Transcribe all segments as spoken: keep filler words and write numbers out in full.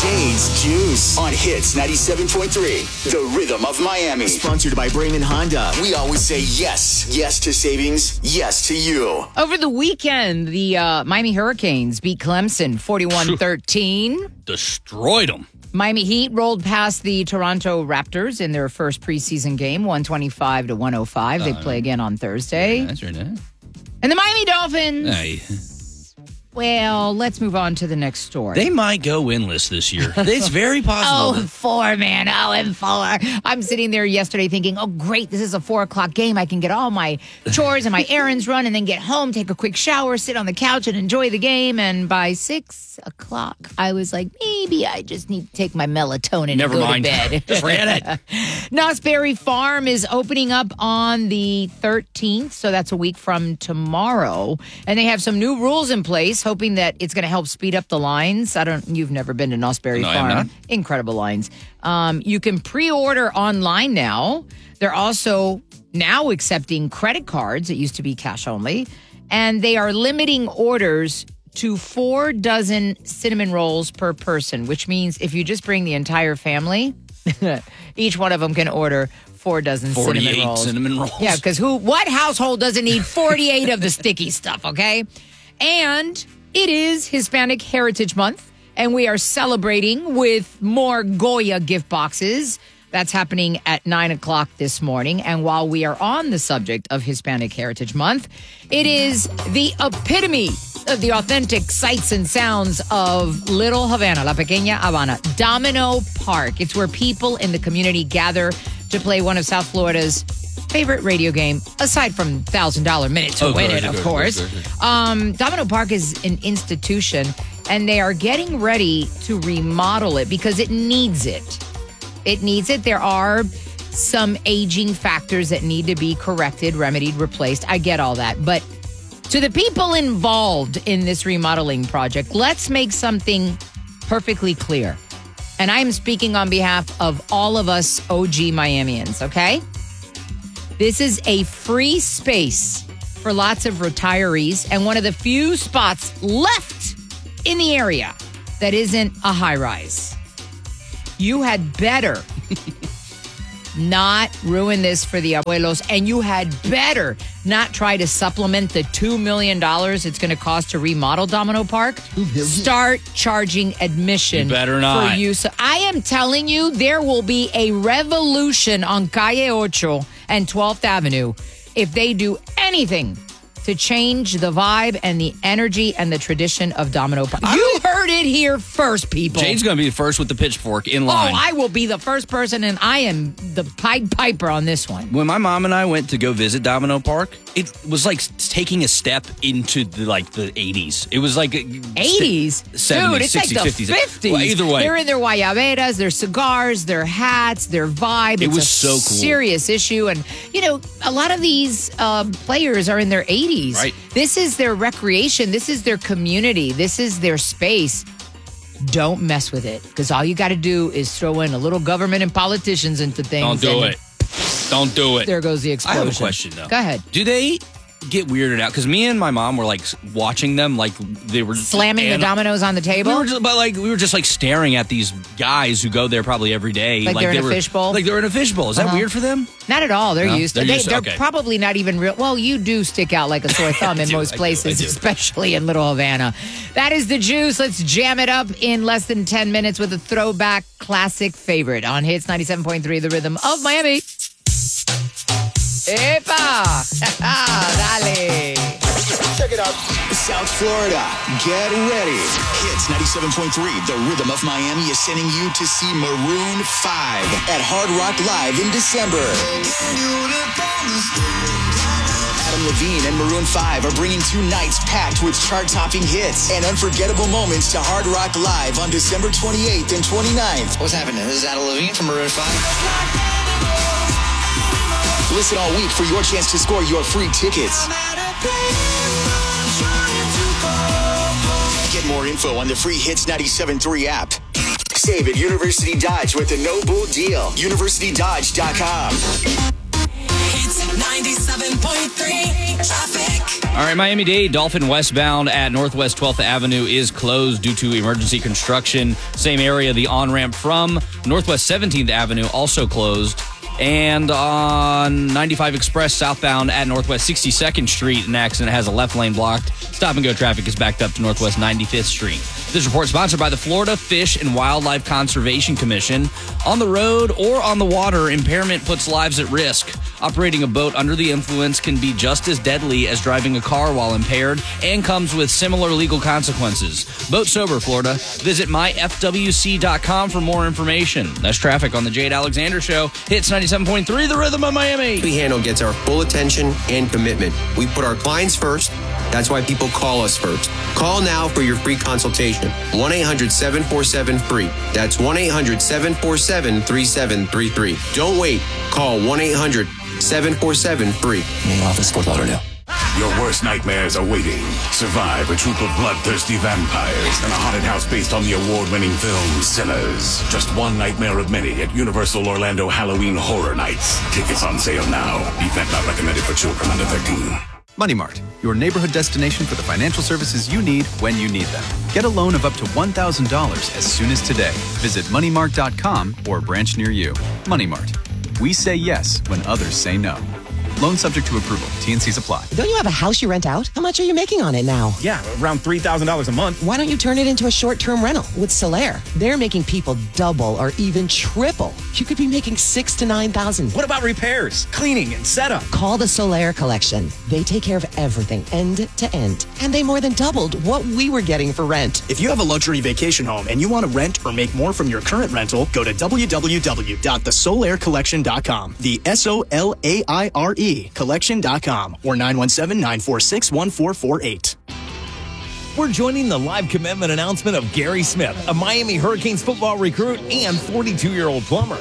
Jade's Juice on Hits ninety-seven point three, the rhythm of Miami. Sponsored by Brayman Honda. We always say yes. Yes to savings. Yes to you. Over the weekend, the uh, Miami Hurricanes beat Clemson forty-one thirteen. Destroyed them. Miami Heat rolled past the Toronto Raptors in their first preseason game, one twenty-five to one oh five. They uh, play again on Thursday. That's right. Nice. And the Miami Dolphins. Hey. Well, let's move on to the next story. They might go winless this year. It's very possible. Oh, and four, man. Oh, and four. I'm sitting there yesterday thinking, oh, great, this is a four o'clock game. I can get all my chores and my errands run and then get home, take a quick shower, sit on the couch and enjoy the game. And by six o'clock, I was like, maybe I just need to take my melatonin Never and go mind. to bed. Just forget it. Knott's Berry Farm is opening up on the thirteenth, so that's a week from tomorrow. And they have some new rules in place, hoping that it's going to help speed up the lines. I don't. You've never been to Knott's Berry no, Farm. I'm not. Incredible lines. Um, you can pre-order online now. They're also now accepting credit cards. It used to be cash only. And they are limiting orders to four dozen cinnamon rolls per person, which means if you just bring the entire family, each one of them can order four dozen cinnamon rolls. cinnamon rolls. Yeah, because who? What household doesn't need forty-eight of the sticky stuff, okay? And it is Hispanic Heritage Month, and we are celebrating with more Goya gift boxes. That's happening at nine o'clock this morning. And while we are on the subject of Hispanic Heritage Month, it is the epitome of the authentic sights and sounds of Little Havana, La Pequeña Habana, Domino Park. It's where people in the community gather to play one of South Florida's favorite radio game, aside from one thousand dollars Minute to oh, Win good, It, of good, course. good, good, good. Um, Domino Park is an institution, and they are getting ready to remodel it because it needs it. It needs it. There are some aging factors that need to be corrected, remedied, replaced. I get all that. But to the people involved in this remodeling project, let's make something perfectly clear. And I'm speaking on behalf of all of us O G Miamians, okay? This is a free space for lots of retirees and one of the few spots left in the area that isn't a high-rise. You had better not ruin this for the abuelos, and you had better not try to supplement the two million dollars it's going to cost to remodel Domino Park. Start charging admission. You better not. For use. I am telling you, there will be a revolution on Calle Ocho and twelfth Avenue if they do anything to change the vibe and the energy and the tradition of Domino Park. You heard it here first, people. Jane's going to be the first with the pitchfork in line. Oh, I will be the first person, and I am the Pied Piper on this one. When my mom and I went to go visit Domino Park, it was like taking a step into the like the eighties. It was like eighties? seventies, Dude, it's sixties, like the fifties. fifties. Well, either way. They're in their guayaberas, their cigars, their hats, their vibe. It it's was a so cool. serious issue. And, you know, a lot of these uh, players are in their eighties. Right. This is their recreation. This is their community. This is their space. Don't mess with it, because all you got to do is throw in a little government and politicians into things. Don't do and it. Don't do it. There goes the I explosion. have a question, though. Go ahead. Do they get weirded out? Because me and my mom were like watching them, like they were Slamming the dominoes on the table? We were just, but like we were just like staring at these guys who go there probably every day. Like they're in they a were, fishbowl? Like they're in a fishbowl. Is that Uh-huh. weird for them? Not at all. They're No? used to They're they, used to- They're okay. probably not even real. Well, you do stick out like a sore thumb in do, most I do, places, I do. especially in Little Havana. That is the juice. Let's jam it up in less than ten minutes with a throwback classic favorite on Hits ninety-seven point three, the rhythm of Miami. Epa! Dale! Check it out. South Florida, get ready. Hits ninety-seven point three, the rhythm of Miami is sending you to see Maroon five at Hard Rock Live in December. Adam Levine and Maroon five are bringing two nights packed with chart-topping hits and unforgettable moments to Hard Rock Live on December twenty-eighth and twenty-ninth. What's happening? This is Adam Levine from Maroon five. Listen all week for your chance to score your free tickets. Get more info on the free Hits ninety-seven point three app. Save at University Dodge with the no bull deal. University Dodge dot com. Hits ninety-seven point three traffic. All right, Miami-Dade, Dolphin westbound at Northwest twelfth Avenue is closed due to emergency construction. Same area, the on-ramp from Northwest seventeenth Avenue also closed. And on ninety-five Express southbound at Northwest sixty-second Street, an accident has a left lane blocked. Stop and go traffic is backed up to Northwest ninety-fifth Street. This report sponsored by the Florida Fish and Wildlife Conservation Commission. On the road or on the water, impairment puts lives at risk. Operating a boat under the influence can be just as deadly as driving a car while impaired and comes with similar legal consequences. Boat sober, Florida. Visit my f w c dot com for more information. That's traffic on the Jade Alexander Show. Hits ninety-seven point three, the Rhythm of Miami. We handle gets our full attention and commitment. We put our clients first. That's why people call us first. Call now for your free consultation. one eight hundred seven four seven free. That's one eight hundred seven four seven three seven three three. Don't wait. Call one eight hundred seven four seven free. Main office, Fort Lauderdale. Your worst nightmares are waiting. Survive a troop of bloodthirsty vampires in a haunted house based on the award-winning film Sinners. Just one nightmare of many at Universal Orlando Halloween Horror Nights. Tickets on sale now. Event not recommended for children under thirteen. Money Mart, your neighborhood destination for the financial services you need when you need them. Get a loan of up to one thousand dollars as soon as today. Visit money mart dot com or a branch near you. Money Mart. We say yes when others say no. Loan subject to approval. T and Cs apply. Don't you have a house you rent out? How much are you making on it now? Yeah, around three thousand dollars a month. Why don't you turn it into a short-term rental with Solaire? They're making people double or even triple. You could be making six to nine thousand. What about repairs, cleaning, and setup? Call the Solaire Collection. They take care of everything, end to end. And they more than doubled what we were getting for rent. If you have a luxury vacation home and you want to rent or make more from your current rental, go to w w w dot the solaire collection dot com. The S O L A I R E collection dot com or nine one seven, nine four six, one four four eight. We're joining the live commitment announcement of Gary Smith, a Miami Hurricanes football recruit and forty-two-year-old plumber.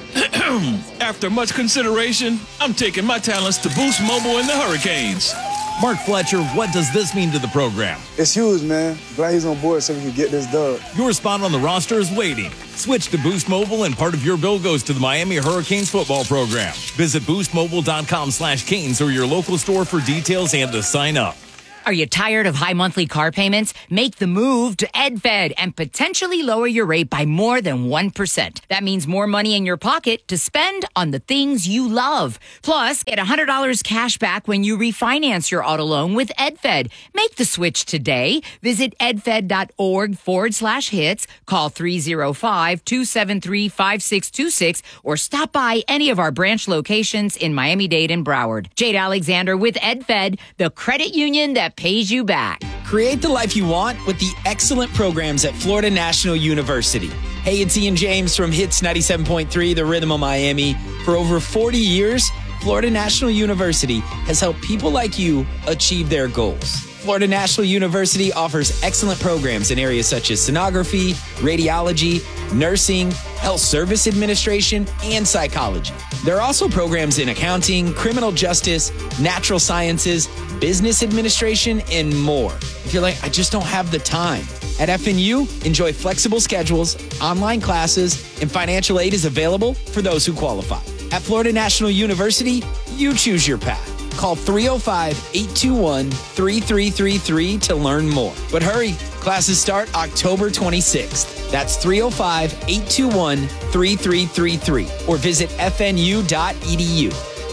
After much consideration, I'm taking my talents to Boost Mobile and the Hurricanes. Mark Fletcher, what does this mean to the program? It's huge, man. Glad he's on board so we can get this dub. Your spot on the roster is waiting. Switch to Boost Mobile and part of your bill goes to the Miami Hurricanes football program. Visit boost mobile dot com slash canes or your local store for details and to sign up. Are you tired of high monthly car payments? Make the move to EdFed and potentially lower your rate by more than one percent. That means more money in your pocket to spend on the things you love. Plus, get one hundred dollars cash back when you refinance your auto loan with EdFed. Make the switch today. Visit edfed.org forward slash hits. Call three oh five, two seven three, five six two six or stop by any of our branch locations in Miami-Dade and Broward. Jade Alexander with EdFed, the credit union that pays you back. Create the life you want with the excellent programs at Florida National University. Hey, it's Ian James from Hits ninety-seven point three, The Rhythm of Miami. For over forty years, Florida National University has helped people like you achieve their goals. Florida National University offers excellent programs in areas such as sonography, radiology, nursing, health service administration, and psychology. There are also programs in accounting, criminal justice, natural sciences, business administration, and more. If you're like, I just don't have the time. At F N U, enjoy flexible schedules, online classes, and financial aid is available for those who qualify. At Florida National University, you choose your path. Call three oh five, eight two one, three three three three to learn more. But hurry, classes start October twenty-sixth. That's three oh five, eight two one, three three three three or visit f n u dot e d u.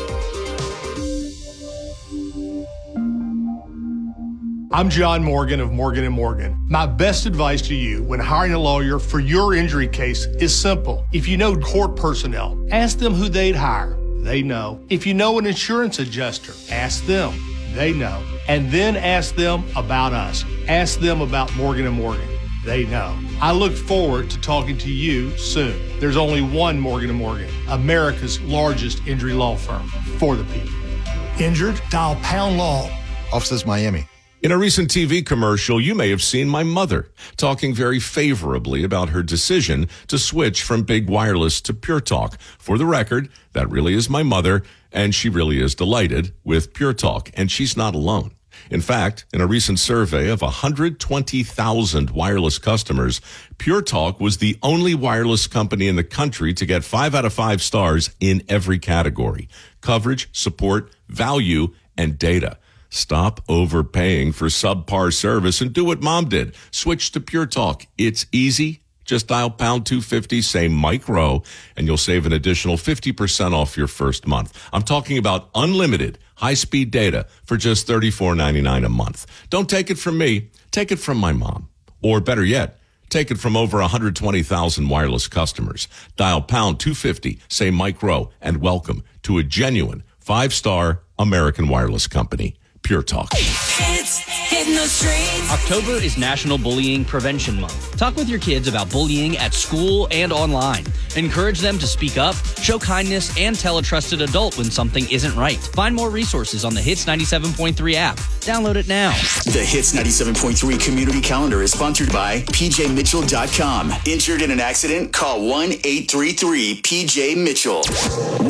I'm John Morgan of Morgan and Morgan. My best advice to you when hiring a lawyer for your injury case is simple. If you know court personnel, ask them who they'd hire. They know. If you know an insurance adjuster, ask them. They know. And then ask them about us. Ask them about Morgan and Morgan. They know. I look forward to talking to you soon. There's only one Morgan and Morgan, America's largest injury law firm for the people. Injured? Dial Pound Law. Offices Miami. In a recent T V commercial, you may have seen my mother talking very favorably about her decision to switch from Big Wireless to Pure Talk. For the record, that really is my mother, and she really is delighted with Pure Talk, and she's not alone. In fact, in a recent survey of one hundred twenty thousand wireless customers, Pure Talk was the only wireless company in the country to get five out of five stars in every category: coverage, support, value, and data. Stop overpaying for subpar service and do what Mom did. Switch to Pure Talk. It's easy. Just dial pound two fifty, say Mike Rowe, and you'll save an additional fifty percent off your first month. I'm talking about unlimited high-speed data for just thirty-four ninety-nine a month. Don't take it from me. Take it from my mom. Or better yet, take it from over one hundred twenty thousand wireless customers. Dial pound two fifty, say Mike Rowe, and welcome to a genuine five-star American wireless company, Pure Talk. Hits hitting the streets. October is National Bullying Prevention Month. Talk with your kids about bullying at school and online. Encourage them to speak up, show kindness, and tell a trusted adult when something isn't right. Find more resources on the Hits ninety-seven point three app. Download it now. The Hits ninety-seven point three Community Calendar is sponsored by P J Mitchell dot com. Injured in an accident? Call one eight three three P J Mitchell.